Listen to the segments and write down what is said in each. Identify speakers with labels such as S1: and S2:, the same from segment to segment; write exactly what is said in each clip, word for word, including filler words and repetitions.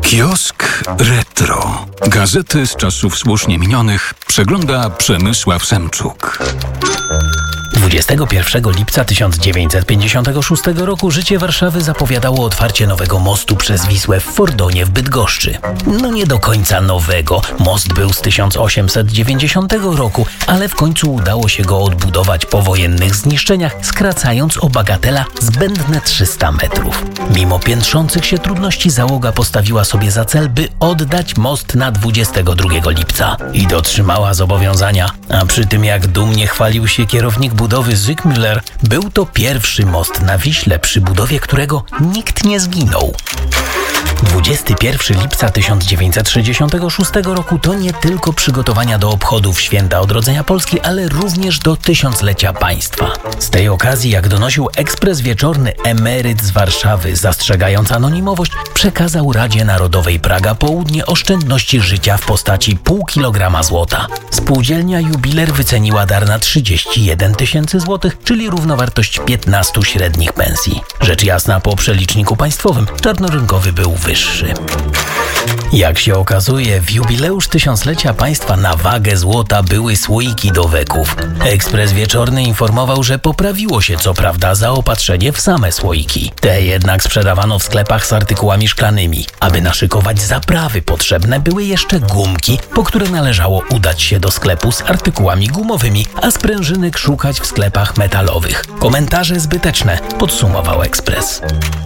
S1: Kiosk Retro. Gazety z czasów słusznie minionych przegląda Przemysław Semczuk.
S2: dwudziestego pierwszego lipca tysiąc dziewięćset pięćdziesiątego szóstego roku życie Warszawy zapowiadało otwarcie nowego mostu przez Wisłę w Fordonie w Bydgoszczy. No nie do końca nowego. Most był z tysiąc osiemset dziewięćdziesiątego roku, ale w końcu udało się go odbudować po wojennych zniszczeniach, skracając o bagatela zbędne trzysta metrów. Mimo piętrzących się trudności załoga postawiła sobie za cel, by oddać most na dwudziestego drugiego lipca. I dotrzymała zobowiązania. A przy tym, jak dumnie chwalił się kierownik budowy Zygmuller, był to pierwszy most na Wiśle, przy budowie którego nikt nie zginął. dwudziestego pierwszego lipca tysiąc dziewięćset sześćdziesiątego szóstego roku to nie tylko przygotowania do obchodów Święta Odrodzenia Polski, ale również do tysiąclecia państwa. Z tej okazji, jak donosił Ekspres Wieczorny, emeryt z Warszawy, zastrzegając anonimowość, przekazał Radzie Narodowej Praga Południe oszczędności życia w postaci pół kilograma złota. Spółdzielnia Jubiler wyceniła dar na trzydzieści jeden tysięcy złotych, czyli równowartość piętnastu średnich pensji. Rzecz jasna, po przeliczniku państwowym czarnorynkowy był wyższy. Jak się okazuje, w jubileusz tysiąclecia państwa na wagę złota były słoiki do weków. Ekspres Wieczorny informował, że poprawiło się co prawda zaopatrzenie w same słoiki. Te jednak sprzedawano w sklepach z artykułami szklanymi. Aby naszykować zaprawy potrzebne były jeszcze gumki, po które należało udać się do sklepu z artykułami gumowymi, a sprężynek szukać w sklepach metalowych. Komentarze zbyteczne, podsumował Ekspres.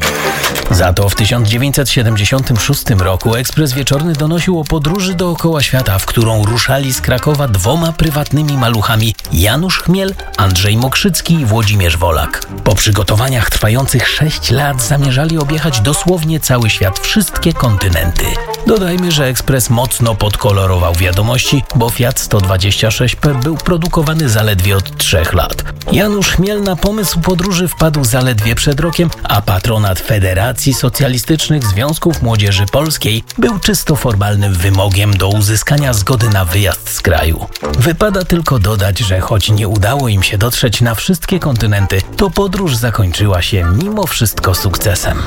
S2: Za to w tysiąc dziewięćset siedemdziesiątym szóstym roku Ekspres Wieczorny donosił o podróży dookoła świata, w którą ruszali z Krakowa dwoma prywatnymi maluchami Janusz Chmiel, Andrzej Mokrzycki i Włodzimierz Wolak. Po przygotowaniach trwających sześć lat zamierzali objechać dosłownie cały świat, wszystkie kontynenty. Dodajmy, że Ekspres mocno podkolorował wiadomości, bo Fiat sto dwadzieścia sześć P był produkowany zaledwie od trzech lat. Janusz Chmiel na pomysł podróży wpadł zaledwie przed rokiem, a patronat Federacji Socjalistycznych Związków Młodzieży Polskiej był czysto formalnym wymogiem do uzyskania zgody na wyjazd z kraju. Wypada tylko dodać, że choć nie udało im się dotrzeć na wszystkie kontynenty, to podróż zakończyła się mimo wszystko sukcesem.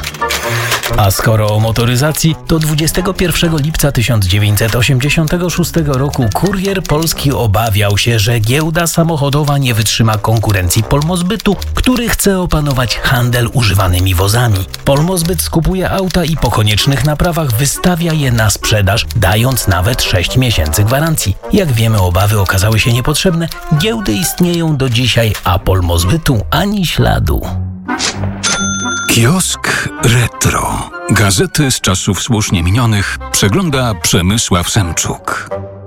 S2: A skoro o motoryzacji, to dwudziestego pierwszego lipca tysiąc dziewięćset osiemdziesiątego szóstego roku Kurier Polski obawiał się, że giełda samochodowa nie wytrzyma konkurencji Polmozbytu, który chce opanować handel używanymi wozami. Polmozbyt skupuje auta i po koniecznych naprawach wystawia je na sprzedaż, dając nawet sześć miesięcy gwarancji. Jak wiemy, obawy okazały się niepotrzebne. Giełdy istnieją do dzisiaj, a Polmozbytu ani śladu.
S1: Kiosk Retro. Gazety z czasów słusznie minionych przegląda Przemysław Semczuk.